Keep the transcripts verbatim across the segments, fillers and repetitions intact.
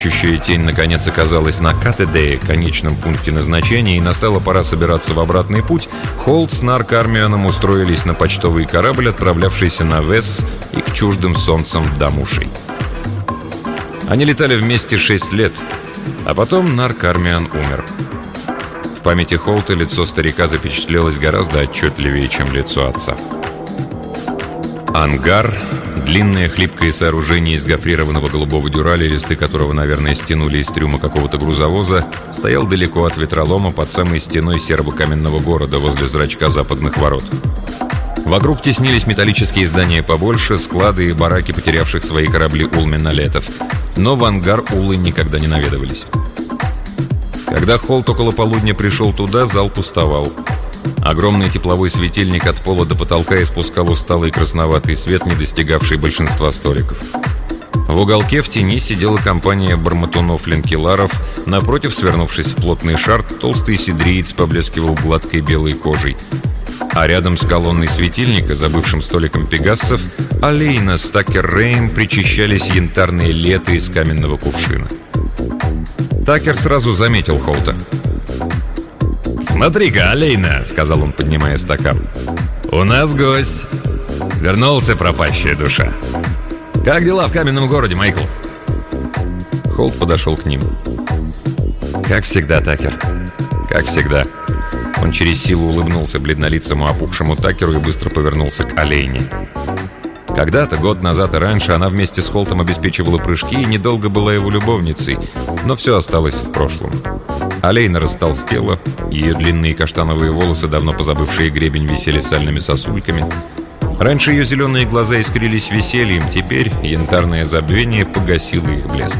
Чущая тень наконец оказалась на Каттедее, конечном пункте назначения, и настала пора собираться в обратный путь. Холт с Нарк-Армианом устроились на почтовый корабль, отправлявшийся на Весс и к чуждым солнцам Дамушей. Они летали вместе шесть лет, а потом Нарк-Армиан умер. В памяти Холта лицо старика запечатлелось гораздо отчетливее, чем лицо отца. Ангар, длинное хлипкое сооружение из гофрированного голубого дюраля, листы которого, наверное, стянули из трюма какого-то грузовоза, стоял далеко от ветролома под самой стеной серого каменного города возле зрачка западных ворот. Вокруг теснились металлические здания побольше, склады и бараки потерявших свои корабли улминалетов. Но в ангар улы никогда не наведывались. Когда Холт около полудня пришел туда, зал пустовал. Огромный тепловой светильник от пола до потолка испускал усталый красноватый свет, не достигавший большинства столиков. В уголке в тени сидела компания барматунов-ленкеларов. Напротив, свернувшись в плотный шар, толстый сидриец поблескивал гладкой белой кожей. А рядом с колонной светильника, за бывшим столиком пегассов, Алейна с Такер-Рейм причащались янтарные леты из каменного кувшина. Такер сразу заметил Холта. «Смотри-ка, Алейна», — сказал он, поднимая стакан, — «у нас гость. Вернулся пропащая душа. Как дела в каменном городе, Майкл?» Холт подошел к ним. «Как всегда, Такер. Как всегда». Он через силу улыбнулся бледнолицему опухшему Такеру и быстро повернулся к Алейне. Когда-то, год назад и раньше, она вместе с Холтом обеспечивала прыжки и недолго была его любовницей, но все осталось в прошлом. Алейна растолстела, ее длинные каштановые волосы, давно позабывшие гребень, висели сальными сосульками. Раньше ее зеленые глаза искрились весельем, теперь янтарное забвение погасило их блеск.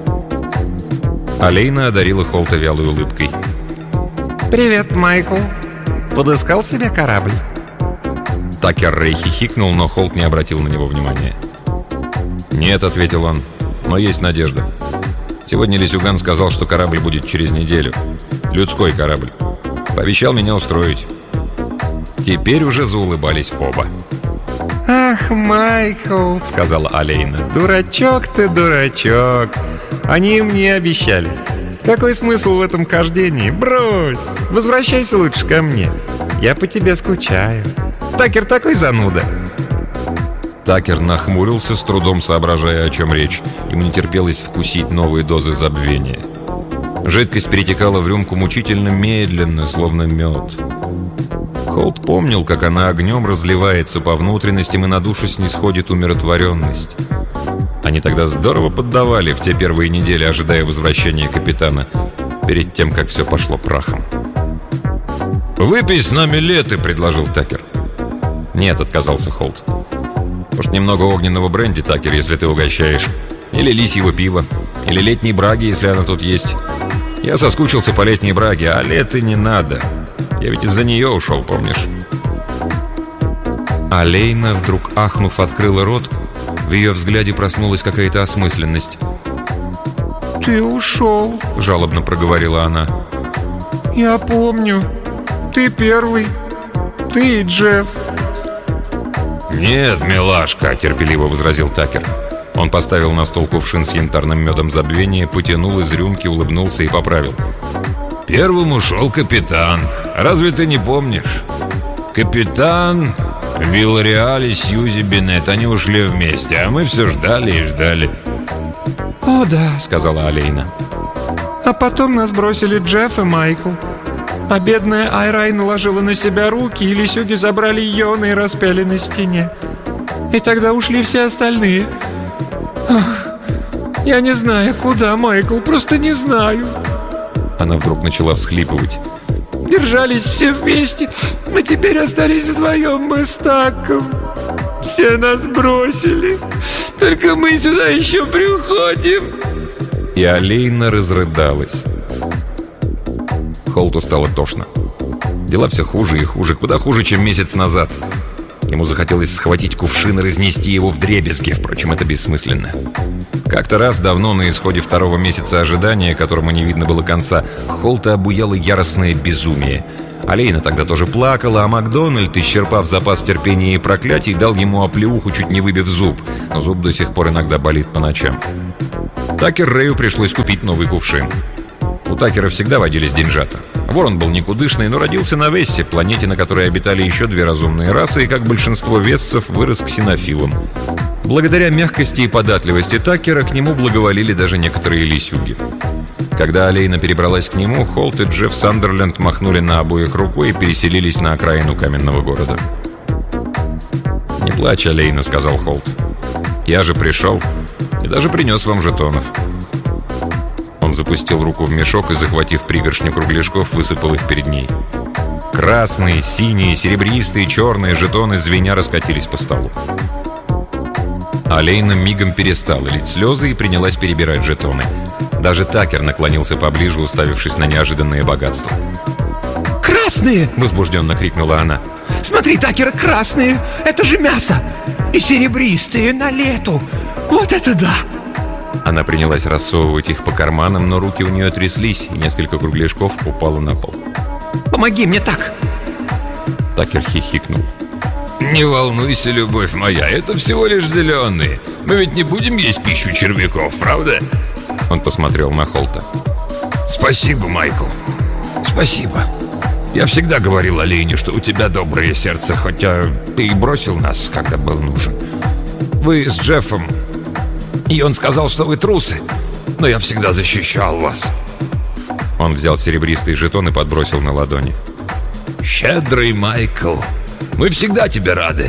Алейна одарила Холта вялой улыбкой. «Привет, Майкл. Подыскал себе корабль?» Такер Рей хихикнул, но Холт не обратил на него внимания. «Нет», — ответил он, — «но есть надежда. Сегодня Лисюган сказал, что корабль будет через неделю. Людской корабль. Пообещал меня устроить». Теперь уже заулыбались оба. «Ах, Майкл», — сказала Алейна, — «дурачок ты, дурачок. Они мне обещали. Какой смысл в этом хождении? Брось! Возвращайся лучше ко мне. Я по тебе скучаю. Такер такой зануда». Такер нахмурился, с трудом соображая, о чем речь. Ему не терпелось вкусить новые дозы забвения. Жидкость перетекала в рюмку мучительно медленно, словно мед. Холт помнил, как она огнем разливается по внутренностям, и на душу снисходит умиротворенность. Они тогда здорово поддавали в те первые недели, ожидая возвращения капитана, перед тем, как все пошло прахом. «Выпей с нами леты», — предложил Такер. «Нет», — отказался Холт. «Может, немного огненного бренди, Такер, если ты угощаешь. Или лисьего пива. Или летней браги, если она тут есть. Я соскучился по летней браге, а леты не надо. Я ведь из-за нее ушел, помнишь?» Алейна, вдруг ахнув, открыла рот. В ее взгляде проснулась какая-то осмысленность. «Ты ушел», — жалобно проговорила она. «Я помню. Ты первый. Ты и Джефф». «Нет, милашка», — терпеливо возразил Такер. Он поставил на стол кувшин с янтарным медом забвения, потянул из рюмки, улыбнулся и поправил. «Первым ушел капитан. Разве ты не помнишь? Капитан, Виллариаль и Сьюзи Беннет, они ушли вместе, а мы все ждали и ждали». «О да», — сказала Алейна. «А потом нас бросили Джефф и Майкл. А бедная Айрай наложила на себя руки, и лисюги забрали Йона и распяли на стене. И тогда ушли все остальные. Ах, я не знаю, куда, Майкл, просто не знаю». Она вдруг начала всхлипывать. «Держались все вместе, а теперь остались вдвоем мы с Таком. Все нас бросили. Только мы сюда еще приходим». И Алейна разрыдалась. Холту стало тошно. Дела все хуже и хуже, куда хуже, чем месяц назад. Ему захотелось схватить кувшин и разнести его вдребезги, впрочем, это бессмысленно. Как-то раз давно, на исходе второго месяца ожидания, которому не видно было конца, Холта обуяло яростное безумие. Алейна тогда тоже плакала, а Макдональд, исчерпав запас терпения и проклятий, дал ему оплеуху, чуть не выбив зуб. Но зуб до сих пор иногда болит по ночам. Такер Рэю пришлось купить новый кувшин. У Такера всегда водились деньжата. Ворон был никудышный, но родился на Вессе, планете, на которой обитали еще две разумные расы, и, как большинство вессов, вырос ксенофилом. Благодаря мягкости и податливости Такера к нему благоволили даже некоторые лисюги. Когда Алейна перебралась к нему, Холт и Джефф Сандерленд махнули на обоих рукой и переселились на окраину каменного города. «Не плачь, Алейна», — сказал Холт. «Я же пришел и даже принес вам жетонов». Он запустил руку в мешок и, захватив пригоршню кругляшков, высыпал их перед ней. Красные, синие, серебристые, черные жетоны звеня раскатились по столу. Алейна мигом перестала лить слезы и принялась перебирать жетоны. Даже Такер наклонился поближе, уставившись на неожиданное богатство. «Красные!» — возбужденно крикнула она. «Смотри, Такер, красные! Это же мясо! И серебристые на лету! Вот это да!» Она принялась рассовывать их по карманам, но руки у нее тряслись, и несколько кругляшков упало на пол. «Помоги мне так!» Такер хихикнул. «Не волнуйся, любовь моя, это всего лишь зеленые. Мы ведь не будем есть пищу червяков, правда?» Он посмотрел на Холта. «Спасибо, Майкл. Спасибо. Я всегда говорил Алейне, что у тебя доброе сердце, хотя ты и бросил нас, когда был нужен. Вы с Джеффом... И он сказал, что вы трусы, но я всегда защищал вас». Он взял серебристый жетон и подбросил на ладони. «Щедрый Майкл, мы всегда тебе рады».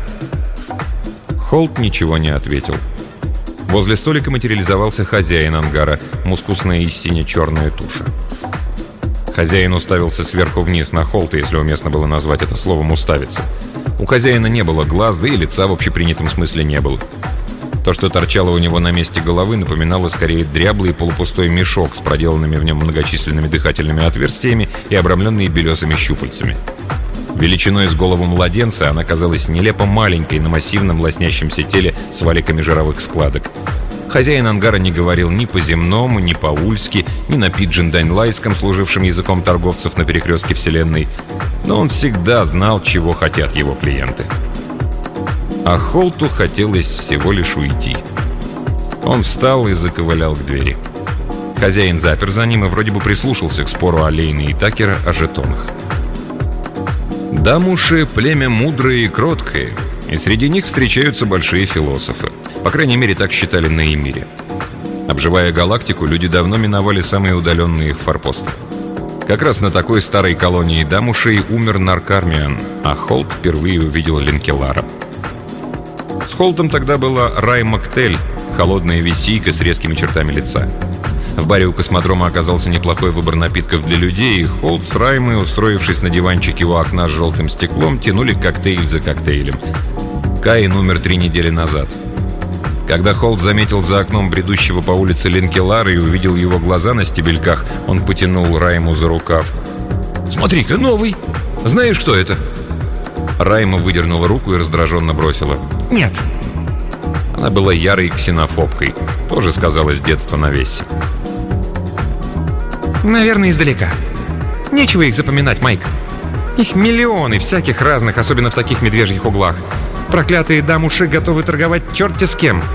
Холт ничего не ответил. Возле столика материализовался хозяин ангара, мускусная и сине-черная туша. Хозяин уставился сверху вниз на Холта, если уместно было назвать это словом «уставиться». У хозяина не было глаз, да и лица в общепринятом смысле не было. То, что торчало у него на месте головы, напоминало скорее дряблый полупустой мешок с проделанными в нем многочисленными дыхательными отверстиями и обрамленными белесыми щупальцами. Величиной с голову младенца она казалась нелепо маленькой на массивном лоснящемся теле с валиками жировых складок. Хозяин ангара не говорил ни по-земному, ни по-ульски, ни на пиджин-даньлайском, служившем языком торговцев на перекрестке вселенной, но он всегда знал, чего хотят его клиенты. А Холту хотелось всего лишь уйти. Он встал и заковылял к двери. Хозяин запер за ним и вроде бы прислушался к спору Алейны и Такера о жетонах. Дамуши — племя мудрое и кроткое, и среди них встречаются большие философы. По крайней мере, так считали на Эмире. Обживая галактику, люди давно миновали самые удаленные их форпосты. Как раз на такой старой колонии дамушей умер Наркармиан, а Холт впервые увидел Линкелара. С Холтом тогда была Рай Мактель, холодная висийка с резкими чертами лица. В баре у космодрома оказался неплохой выбор напитков для людей, и Холт с Раймой, устроившись на диванчике у окна с желтым стеклом, тянули коктейль за коктейлем. Каин умер три недели назад. Когда Холт заметил за окном бредущего по улице Линкелара и увидел его глаза на стебельках, он потянул Райму за рукав. «Смотри-ка, новый! Знаешь, что это?» Райма выдернула руку и раздраженно бросила: «Нет». Она была ярой ксенофобкой. Тоже сказала с детства на Вессе. «Наверное, издалека. Нечего их запоминать, Майк. Их миллионы всяких разных, особенно в таких медвежьих углах. Проклятые дамуши готовы торговать черти с кем».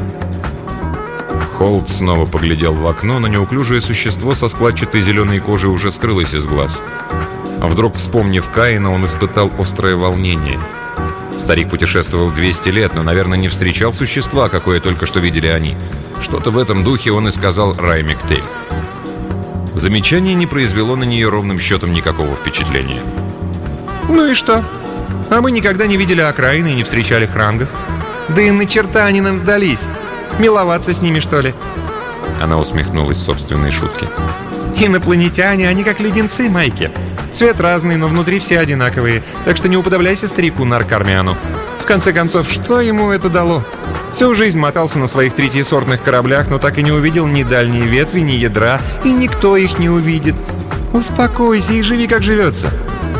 Холт снова поглядел в окно, но неуклюжее существо со складчатой зеленой кожей уже скрылось из глаз. А вдруг, вспомнив Каина, он испытал острое волнение. Старик путешествовал двести лет, но, наверное, не встречал существа, какое только что видели они. Что-то в этом духе он и сказал Рай Мактель. Замечание не произвело на нее ровным счетом никакого впечатления. «Ну и что? А мы никогда не видели окраины и не встречали хрангов. Да и на черта они нам сдались. Миловаться с ними, что ли?» Она усмехнулась собственной шутке. «Инопланетяне, они как леденцы, Майки. Цвет разный, но внутри все одинаковые. Так что не уподобляйся старику Наркармиану. В конце концов, что ему это дало? Всю жизнь мотался на своих третьесортных кораблях, но так и не увидел ни дальней ветви, ни ядра, и никто их не увидит. Успокойся и живи, как живется».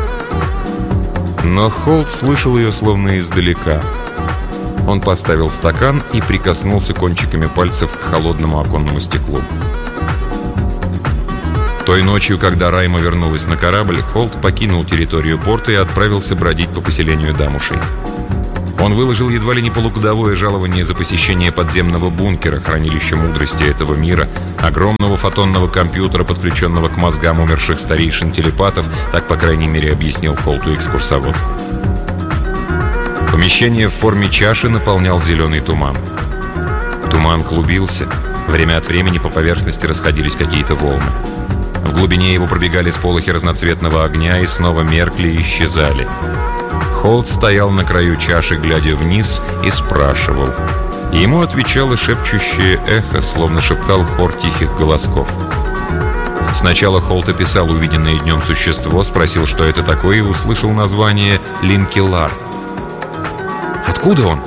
Но Холт слышал ее словно издалека. Он поставил стакан и прикоснулся кончиками пальцев к холодному оконному стеклу. Той ночью, когда Райма вернулась на корабль, Холт покинул территорию порта и отправился бродить по поселению Дамушей. Он выложил едва ли не полугодовое жалование за посещение подземного бункера, хранилища мудрости этого мира, огромного фотонного компьютера, подключенного к мозгам умерших старейшин телепатов, так, по крайней мере, объяснил Холту экскурсовод. Помещение в форме чаши наполнял зеленый туман. Туман клубился. Время от времени по поверхности расходились какие-то волны. В глубине его пробегали сполохи разноцветного огня и снова меркли и исчезали. Холт стоял на краю чаши, глядя вниз, и спрашивал. Ему отвечало шепчущее эхо, словно шептал хор тихих голосков. Сначала Холт описал увиденное днем существо, спросил, что это такое, и услышал название Линкелар. «Откуда он?»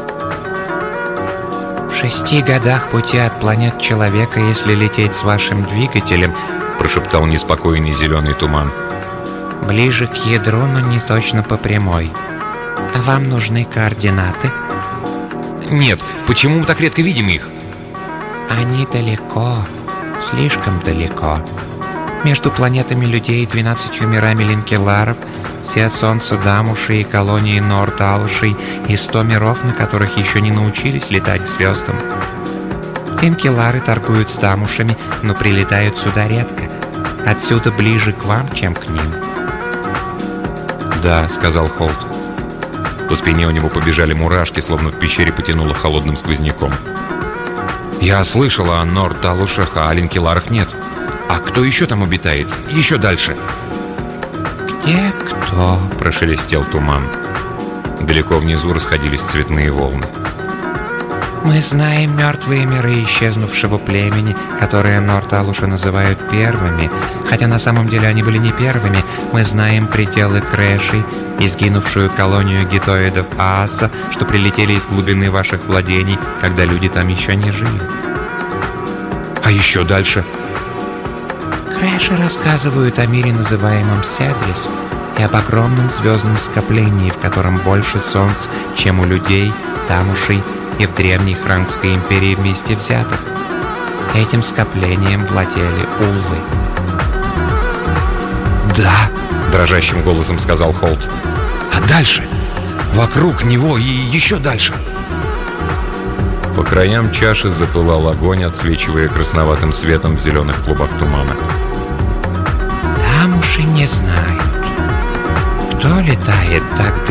«В шести годах пути от планет человека, если лететь с вашим двигателем», прошептал неспокойный зеленый туман. «Ближе к ядру, но не точно по прямой. А вам нужны координаты?» «Нет, почему мы так редко видим их?» «Они далеко, слишком далеко. Между планетами людей и двенадцатью мирами Линкеларов, все солнца Дамуши и колонии Норд-Алушей и сто миров, на которых еще не научились летать к звездам. Линкелары торгуют с Дамушами, но прилетают сюда редко. Отсюда ближе к вам, чем к ним». «Да», — сказал Холт. По спине у него побежали мурашки, словно в пещере потянуло холодным сквозняком. «Я слышал о Норд-Алушах, а о Линкеларах нет. А кто еще там обитает? Еще дальше?» «Где кто?» — прошелестел туман. Далеко внизу расходились цветные волны. «Мы знаем мертвые миры исчезнувшего племени, которые Норд-Алуши называют первыми, хотя на самом деле они были не первыми. Мы знаем пределы Крэшей и сгинувшую колонию гитоидов Ааса, что прилетели из глубины ваших владений, когда люди там еще не жили». «А еще дальше?» «Крэши рассказывают о мире, называемом Седрис, и об огромном звездном скоплении, в котором больше солнц, чем у людей, Дамушей и в древней Хрангской империи вместе взятых. Этим скоплением владели Уллы». «Да», — дрожащим голосом сказал Холт. «А дальше? Вокруг него и еще дальше?» По краям чаши запылал огонь, отсвечивая красноватым светом в зеленых клубах тумана. «Дамуши не знают, кто летает так